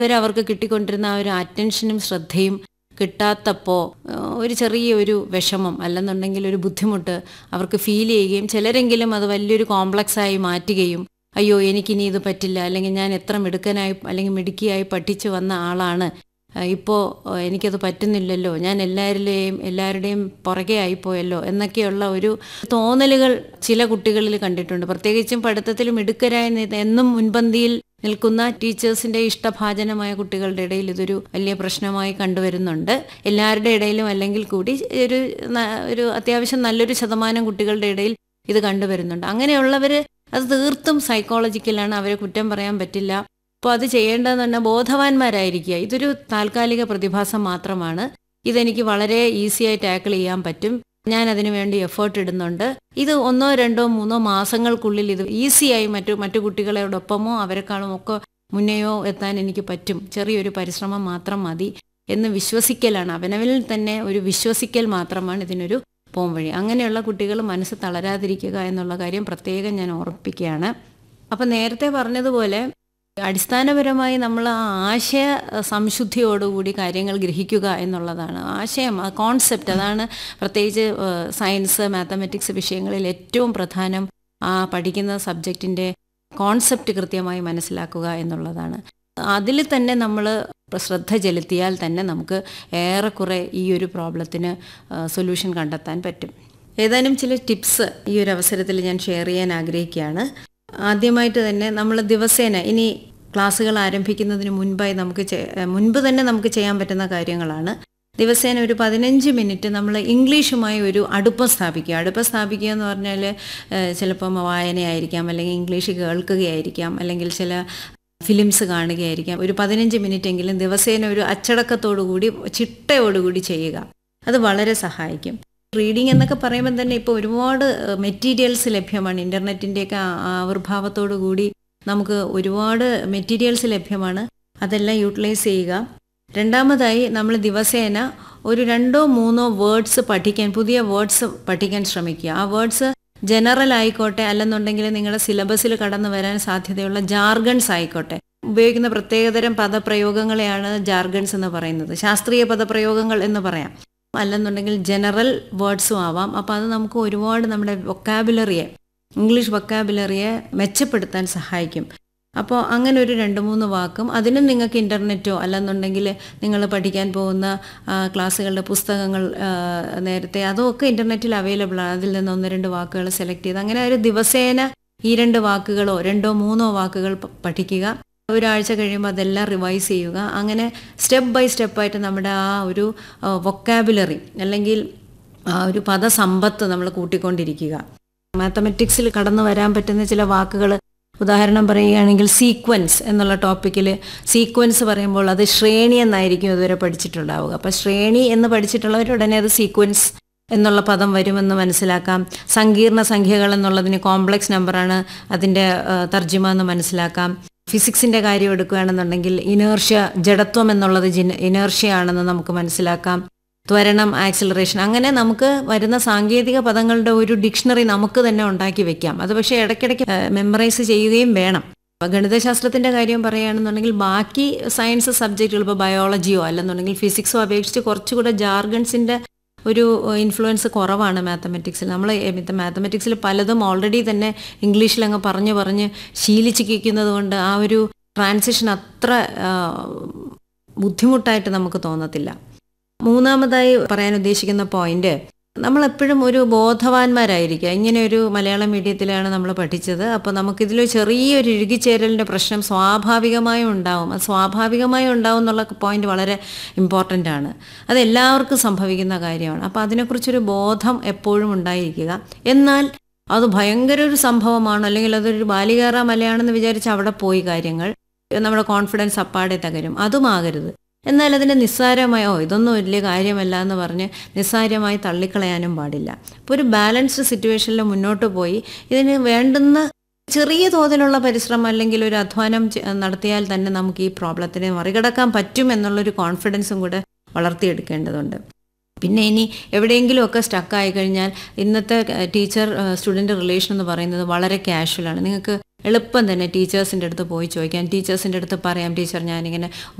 വരെ അവർക്ക് കിട്ടിക്കൊണ്ടിരുന്ന ആ ഒരു അറ്റൻഷനും ശ്രദ്ധയും കിട്ടാത്തപ്പോൾ ഒരു ചെറിയൊരു വിഷമം അല്ലെന്നുണ്ടെങ്കിൽ ഒരു ബുദ്ധിമുട്ട് അവർക്ക് ഫീൽ ചെയ്യുകയും ചിലരെങ്കിലും അത് വലിയൊരു കോംപ്ലക്സായി മാറ്റുകയും അയ്യോ എനിക്കിനി ഇത് പറ്റില്ല, അല്ലെങ്കിൽ ഞാൻ എത്ര മിടുക്കനായി അല്ലെങ്കിൽ മിടുക്കിയായി പഠിച്ചു വന്ന ആളാണ്, ഇപ്പോൾ എനിക്കത് പറ്റുന്നില്ലല്ലോ, ഞാൻ എല്ലാവരുടെയും പുറകെ ആയിപ്പോയല്ലോ എന്നൊക്കെയുള്ള ഒരു തോന്നലുകൾ ചില കുട്ടികളിൽ കണ്ടിട്ടുണ്ട്. പ്രത്യേകിച്ചും പഠിത്തത്തിൽ മിടുക്കരായി എന്നും മുൻപന്തിയിൽ നിൽക്കുന്ന ടീച്ചേഴ്സിൻ്റെ ഇഷ്ടഭാജനമായ കുട്ടികളുടെ ഇടയിൽ ഇതൊരു വലിയ പ്രശ്നമായി കണ്ടുവരുന്നുണ്ട്. എല്ലാവരുടെ ഇടയിലും അല്ലെങ്കിൽ കൂടി ഒരു അത്യാവശ്യം നല്ലൊരു ശതമാനം കുട്ടികളുടെ ഇടയിൽ ഇത് കണ്ടുവരുന്നുണ്ട്. അങ്ങനെയുള്ളവർ അത് തീർത്തും സൈക്കോളജിക്കലാണ്, അവരെ കുറ്റം പറയാൻ പറ്റില്ല. അപ്പോൾ അത് ചെയ്യേണ്ടതെന്ന് പറഞ്ഞാൽ ബോധവാന്മാരായിരിക്കുക. ഇതൊരു താൽക്കാലിക പ്രതിഭാസം മാത്രമാണ്, ഇതെനിക്ക് വളരെ ഈസിയായി ടാക്കിൾ ചെയ്യാൻ പറ്റും, ഞാൻ അതിനു വേണ്ടി എഫേർട്ട് ഇടുന്നുണ്ട്, ഇത് 1, 2, 3 മാസങ്ങൾക്കുള്ളിൽ ഇത് ഈസിയായി മറ്റു കുട്ടികളോടൊപ്പമോ അവരെക്കാളും ഒക്കെ മുന്നെയോ എത്താൻ എനിക്ക് പറ്റും, ചെറിയൊരു പരിശ്രമം മാത്രം മതി എന്ന് വിശ്വസിക്കലാണ്. അവനവനിൽ തന്നെ ഒരു വിശ്വസിക്കൽ മാത്രമാണ് ഇതിനൊരു പോംവഴി. അങ്ങനെയുള്ള കുട്ടികൾ മനസ്സ് തളരാതിരിക്കുക എന്നുള്ള കാര്യം പ്രത്യേകം ഞാൻ ഓർപ്പിക്കുകയാണ്. അപ്പം നേരത്തെ പറഞ്ഞതുപോലെ അടിസ്ഥാനപരമായി നമ്മൾ ആ ആശയ സംശുദ്ധിയോടുകൂടി കാര്യങ്ങൾ ഗ്രഹിക്കുക എന്നുള്ളതാണ്. ആശയം, കോൺസെപ്റ്റ്, അതാണ് പ്രത്യേകിച്ച് സയൻസ്, മാത്തമാറ്റിക്സ് വിഷയങ്ങളിൽ ഏറ്റവും പ്രധാനം. ആ പഠിക്കുന്ന സബ്ജക്റ്റിൻ്റെ കോൺസെപ്റ്റ് കൃത്യമായി മനസ്സിലാക്കുക എന്നുള്ളതാണ്. അതിൽ തന്നെ നമ്മൾ ശ്രദ്ധ ചെലുത്തിയാൽ തന്നെ നമുക്ക് ഏറെക്കുറെ ഈ ഒരു പ്രോബ്ലത്തിന് സൊല്യൂഷൻ കണ്ടെത്താൻ പറ്റും. ഏതാനും ചില ടിപ്സ് ഈ ഒരു അവസരത്തിൽ ഞാൻ ഷെയർ ചെയ്യാൻ ആഗ്രഹിക്കുകയാണ്. ആദ്യമായിട്ട് തന്നെ നമ്മൾ ദിവസേന, ഇനി ക്ലാസ്സുകൾ ആരംഭിക്കുന്നതിന് മുൻപ് തന്നെ നമുക്ക് ചെയ്യാൻ പറ്റുന്ന കാര്യങ്ങളാണ്. ദിവസേന ഒരു 15 മിനിറ്റ് നമ്മൾ ഇംഗ്ലീഷുമായി ഒരു അടുപ്പം സ്ഥാപിക്കുക എന്ന് പറഞ്ഞാൽ ചിലപ്പം വായനയായിരിക്കാം, അല്ലെങ്കിൽ ഇംഗ്ലീഷ് കേൾക്കുകയായിരിക്കാം, അല്ലെങ്കിൽ ചില ഫിലിംസ് കാണുകയായിരിക്കാം. ഒരു 15 മിനിറ്റെങ്കിലും ദിവസേന ഒരു അച്ചടക്കത്തോടുകൂടി ചിട്ടയോടുകൂടി ചെയ്യുക. അത് വളരെ സഹായിക്കും. റീഡിംഗ് എന്നൊക്കെ പറയുമ്പോൾ തന്നെ ഇപ്പോൾ ഒരുപാട് മെറ്റീരിയൽസ് ലഭ്യമാണ്. ഇൻ്റർനെറ്റിൻ്റെയൊക്കെ ആവിർഭാവത്തോടു കൂടി നമുക്ക് ഒരുപാട് മെറ്റീരിയൽസ് ലഭ്യമാണ്. അതെല്ലാം യൂട്ടിലൈസ് ചെയ്യുക. രണ്ടാമതായി നമ്മൾ ദിവസേന ഒരു 2-3 വേർഡ്സ് പുതിയ വേർഡ്സ് പഠിക്കാൻ ശ്രമിക്കുക. ആ വേർഡ്സ് ജനറൽ ആയിക്കോട്ടെ, അല്ലെന്നുണ്ടെങ്കിൽ നിങ്ങളുടെ സിലബസിൽ കടന്നു വരാൻ സാധ്യതയുള്ള ജാർഗൺസ് ആയിക്കോട്ടെ. ഉപയോഗിക്കുന്ന പ്രത്യേകതരം പദപ്രയോഗങ്ങളെയാണ് ജാർഗൺസ് എന്ന് പറയുന്നത്. ശാസ്ത്രീയ പദപ്രയോഗങ്ങൾ എന്ന് പറയാം, അല്ലെന്നുണ്ടെങ്കിൽ ജനറൽ വേർഡ്സും ആവാം. അപ്പോൾ അത് നമുക്ക് ഒരുപാട് നമ്മുടെ ഇംഗ്ലീഷ് വൊക്കാബുലറിയെ മെച്ചപ്പെടുത്താൻ സഹായിക്കും. അപ്പോൾ അങ്ങനെ ഒരു 2-3 വാക്കും, അതിനും നിങ്ങൾക്ക് ഇൻ്റർനെറ്റോ അല്ലെന്നുണ്ടെങ്കിൽ നിങ്ങൾ പഠിക്കാൻ പോകുന്ന ക്ലാസ്സുകളുടെ പുസ്തകങ്ങൾ നേരത്തെ അതൊക്കെ ഇൻ്റർനെറ്റിൽ അവൈലബിൾ ആണ്. അതിൽ നിന്ന് 1-2 വാക്കുകൾ സെലക്ട് ചെയ്ത് അങ്ങനെ ഒരു ദിവസേന ഈ 2 വാക്കുകളോ 2-3 വാക്കുകൾ പഠിക്കുക. ഒരാഴ്ച കഴിയുമ്പോൾ അതെല്ലാം റിവൈസ് ചെയ്യുക. അങ്ങനെ സ്റ്റെപ്പ് ബൈ സ്റ്റെപ്പായിട്ട് നമ്മുടെ ആ ഒരു വൊക്കാബുലറി അല്ലെങ്കിൽ ആ ഒരു പദസമ്പത്ത് നമ്മൾ കൂട്ടിക്കൊണ്ടിരിക്കുക. മാത്തമാറ്റിക്സിൽ കടന്നു വരാൻ പറ്റുന്ന ചില വാക്കുകൾ, ഉദാഹരണം പറയുകയാണെങ്കിൽ സീക്വൻസ് എന്നുള്ള ടോപ്പിക്കിൽ സീക്വൻസ് പറയുമ്പോൾ അത് ശ്രേണി എന്നായിരിക്കും ഇതുവരെ പഠിച്ചിട്ടുണ്ടാവുക. അപ്പോൾ ശ്രേണി എന്ന് പഠിച്ചിട്ടുള്ളവരുടനെ അത് സീക്വൻസ് എന്നുള്ള പദം വരുമെന്ന് മനസ്സിലാക്കാം. സങ്കീർണ സംഖ്യകൾ എന്നുള്ളതിന് കോംപ്ലക്സ് നമ്പറാണ് അതിൻ്റെ തർജ്ജിമ എന്ന് മനസ്സിലാക്കാം. ഫിസിക്സിൻ്റെ കാര്യം എടുക്കുകയാണെന്നുണ്ടെങ്കിൽ ഇനേർഷ്യ, ജഡത്വം എന്നുള്ളത് ഇനേർഷ്യ ആണെന്ന് നമുക്ക് മനസ്സിലാക്കാം. ത്വരണം, ആക്സിലറേഷൻ, അങ്ങനെ നമുക്ക് വരുന്ന സാങ്കേതിക പദങ്ങളുടെ ഒരു ഡിക്ഷണറി നമുക്ക് തന്നെ ഉണ്ടാക്കി വെക്കാം. അത് പക്ഷേ ഇടയ്ക്കിടയ്ക്ക് മെമ്മറൈസ് ചെയ്യുകയും വേണം. ഗണിതശാസ്ത്രത്തിൻ്റെ കാര്യം പറയുകയാണെന്നുണ്ടെങ്കിൽ ബാക്കി സയൻസ് സബ്ജക്റ്റുകൾ, ഇപ്പോൾ ബയോളജിയോ അല്ലെന്നുണ്ടെങ്കിൽ ഫിസിക്സോ അപേക്ഷിച്ച് കുറച്ചുകൂടെ ജാർഗൺസിൻ്റെ ഒരു ഇൻഫ്ലുവൻസ് കുറവാണ് മാത്തമാറ്റിക്സിൽ. നമ്മൾ മാത്തമാറ്റിക്സിൽ പലതും ഓൾറെഡി തന്നെ ഇംഗ്ലീഷിലങ്ങ് പറഞ്ഞ് ശീലിച്ചിരിക്കുന്നത് കൊണ്ട് ആ ഒരു ട്രാൻസിഷൻ അത്ര ബുദ്ധിമുട്ടായിട്ട് നമുക്ക് തോന്നത്തില്ല. മൂന്നാമതായി പറയാൻ ഉദ്ദേശിക്കുന്ന പോയിന്റ്, നമ്മളെപ്പോഴും ഒരു ബോധവാന്മാരായിരിക്കുക. ഇങ്ങനെ ഒരു മലയാളം മീഡിയത്തിലാണ് നമ്മൾ പഠിച്ചത്. അപ്പോൾ നമുക്കിതിൽ ചെറിയൊരു ഇഴുകിച്ചേരലിൻ്റെ പ്രശ്നം സ്വാഭാവികമായും ഉണ്ടാവും. അത് സ്വാഭാവികമായും ഉണ്ടാവും എന്നുള്ള പോയിന്റ് വളരെ ഇമ്പോർട്ടൻ്റ് ആണ്. അത് എല്ലാവർക്കും സംഭവിക്കുന്ന കാര്യമാണ്. അപ്പോൾ അതിനെക്കുറിച്ചൊരു ബോധം എപ്പോഴും ഉണ്ടായിരിക്കുക. എന്നാൽ അത് ഭയങ്കര ഒരു സംഭവമാണ്, അല്ലെങ്കിൽ അതൊരു ബാലികേറ മലയാണെന്ന് വിചാരിച്ച് അവിടെ പോയി കാര്യങ്ങൾ നമ്മുടെ കോൺഫിഡൻസ് അപ്പാടെ തകരും. അതുമാകരുത്. എന്നാൽ അതിനെ നിസ്സാരമായോ ഇതൊന്നും വലിയ കാര്യമല്ല എന്ന് പറഞ്ഞ് നിസ്സാരമായി തള്ളിക്കളയാനും പാടില്ല. ഇപ്പോൾ ഒരു ബാലൻസ്ഡ് സിറ്റുവേഷനിൽ മുന്നോട്ട് പോയി ഇതിന് വേണ്ടുന്ന ചെറിയ തോതിലുള്ള പരിശ്രമം അല്ലെങ്കിൽ ഒരു അധ്വാനം നടത്തിയാൽ തന്നെ നമുക്ക് ഈ പ്രോബ്ലത്തിനെ മറികടക്കാൻ പറ്റും എന്നുള്ളൊരു കോൺഫിഡൻസും കൂടെ വളർത്തിയെടുക്കേണ്ടതുണ്ട്. പിന്നെ ഇനി എവിടെയെങ്കിലുമൊക്കെ സ്റ്റക്കായി കഴിഞ്ഞാൽ ഇന്നത്തെ ടീച്ചർ സ്റ്റുഡൻറ്റ് റിലേഷൻ എന്ന് പറയുന്നത് വളരെ കാഷ്വലാണ്. നിങ്ങൾക്ക് എളുപ്പം തന്നെ ടീച്ചേഴ്സിൻ്റെ അടുത്ത് പോയി ചോദിക്കാം, ടീച്ചേഴ്സിൻ്റെ അടുത്ത് പറയാം, ടീച്ചർ ഞാനിങ്ങനെ